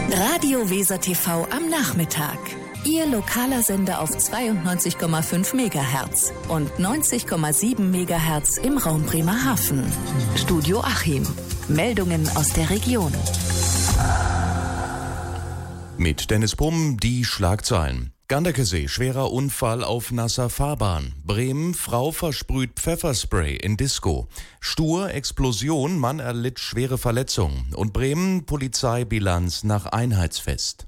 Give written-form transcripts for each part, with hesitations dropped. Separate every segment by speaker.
Speaker 1: Radio Weser TV am Nachmittag. Ihr lokaler Sender auf 92,5 MHz und 90,7 MHz im Raum Bremerhaven. Studio Achim. Meldungen aus der Region.
Speaker 2: Mit Dennis Pumm die Schlagzeilen. Ganderkesee, schwerer Unfall auf nasser Fahrbahn. Bremen, Frau versprüht Pfefferspray in Disco. Stur, Explosion, Mann erlitt schwere Verletzungen. Und Bremen, Polizeibilanz nach Einheitsfest.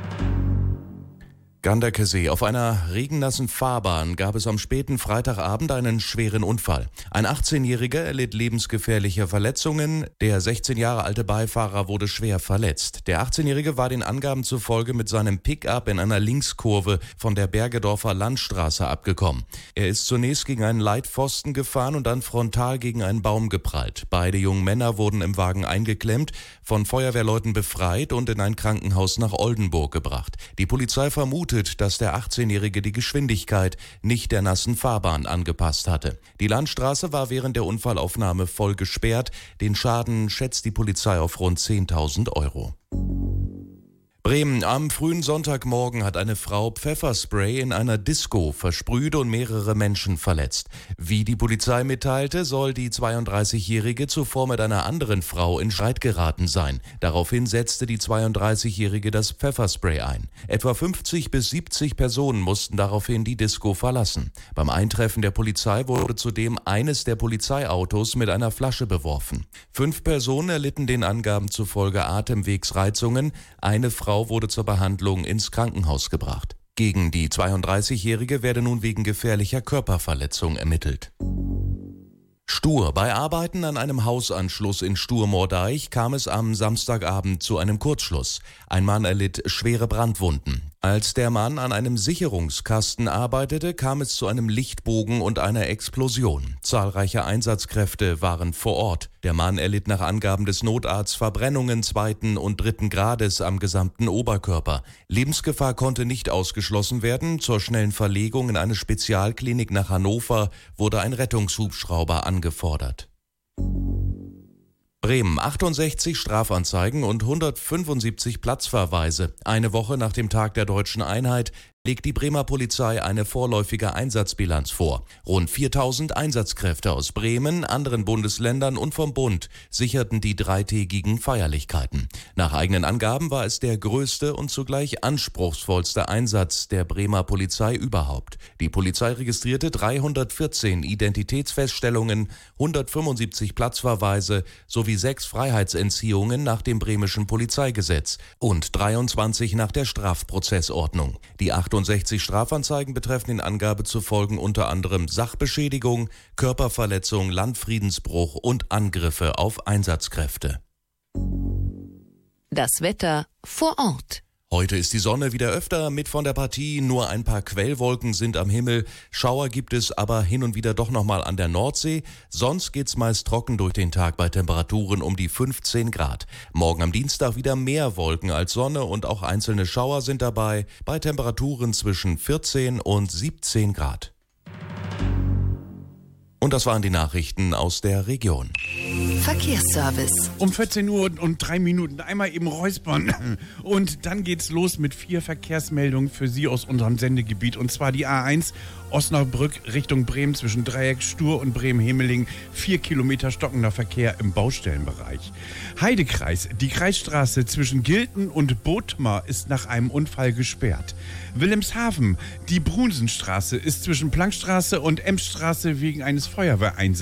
Speaker 2: Ganderkesee. Auf einer regennassen Fahrbahn gab es am späten Freitagabend einen schweren Unfall. Ein 18-Jähriger erlitt lebensgefährliche Verletzungen. Der 16 Jahre alte Beifahrer wurde schwer verletzt. Der 18-Jährige war den Angaben zufolge mit seinem Pickup in einer Linkskurve von der Bergedorfer Landstraße abgekommen. Er ist zunächst gegen einen Leitpfosten gefahren und dann frontal gegen einen Baum geprallt. Beide jungen Männer wurden im Wagen eingeklemmt, von Feuerwehrleuten befreit und in ein Krankenhaus nach Oldenburg gebracht. Die Polizei vermutet, dass der 18-Jährige die Geschwindigkeit nicht der nassen Fahrbahn angepasst hatte. Die Landstraße war während der Unfallaufnahme voll gesperrt. Den Schaden schätzt die Polizei auf rund 10.000 Euro. Bremen. Am frühen Sonntagmorgen hat eine Frau Pfefferspray in einer Disco versprüht und mehrere Menschen verletzt. Wie die Polizei mitteilte, soll die 32-Jährige zuvor mit einer anderen Frau in Streit geraten sein. Daraufhin setzte die 32-Jährige das Pfefferspray ein. Etwa 50 bis 70 Personen mussten daraufhin die Disco verlassen. Beim Eintreffen der Polizei wurde zudem eines der Polizeiautos mit einer Flasche beworfen. 5 Personen erlitten den Angaben zufolge Atemwegsreizungen. Eine Frau wurde zur Behandlung ins Krankenhaus gebracht. Gegen die 32-Jährige werde nun wegen gefährlicher Körperverletzung ermittelt. Stur. Bei Arbeiten an einem Hausanschluss in Stur-Mordeich kam es am Samstagabend zu einem Kurzschluss. Ein Mann erlitt schwere Brandwunden. Als der Mann an einem Sicherungskasten arbeitete, kam es zu einem Lichtbogen und einer Explosion. Zahlreiche Einsatzkräfte waren vor Ort. Der Mann erlitt nach Angaben des Notarztes Verbrennungen 2. und 3. Grades am gesamten Oberkörper. Lebensgefahr konnte nicht ausgeschlossen werden. Zur schnellen Verlegung in eine Spezialklinik nach Hannover wurde ein Rettungshubschrauber angefordert. Bremen. 68 Strafanzeigen und 175 Platzverweise. Eine Woche nach dem Tag der Deutschen Einheit legt die Bremer Polizei eine vorläufige Einsatzbilanz vor. Rund 4.000 Einsatzkräfte aus Bremen, anderen Bundesländern und vom Bund sicherten die dreitägigen Feierlichkeiten. Nach eigenen Angaben war es der größte und zugleich anspruchsvollste Einsatz der Bremer Polizei überhaupt. Die Polizei registrierte 314 Identitätsfeststellungen, 175 Platzverweise sowie 6 Freiheitsentziehungen nach dem bremischen Polizeigesetz und 23 nach der Strafprozessordnung. Die 68 Strafanzeigen betreffen den Angabe zufolge unter anderem Sachbeschädigung, Körperverletzung, Landfriedensbruch und Angriffe auf Einsatzkräfte.
Speaker 1: Das Wetter vor Ort.
Speaker 2: Heute ist die Sonne wieder öfter mit von der Partie, nur ein paar Quellwolken sind am Himmel. Schauer gibt es aber hin und wieder doch nochmal an der Nordsee. Sonst geht's meist trocken durch den Tag bei Temperaturen um die 15 Grad. Morgen am Dienstag wieder mehr Wolken als Sonne und auch einzelne Schauer sind dabei, bei Temperaturen zwischen 14 und 17 Grad. Und das waren die Nachrichten aus der Region.
Speaker 1: Verkehrsservice.
Speaker 3: Um 14 Uhr und 3 Minuten einmal eben räuspern. Und dann geht's los mit 4 Verkehrsmeldungen für Sie aus unserem Sendegebiet. Und zwar die A1 Osnabrück Richtung Bremen zwischen Dreieck Stur und Bremen-Hemeling. 4 Kilometer stockender Verkehr im Baustellenbereich. Heidekreis. Die Kreisstraße zwischen Gilten und Bothmer ist nach einem Unfall gesperrt. Wilhelmshaven. Die Brunsenstraße ist zwischen Plankstraße und Emsstraße wegen eines Feuerwehreinsatzes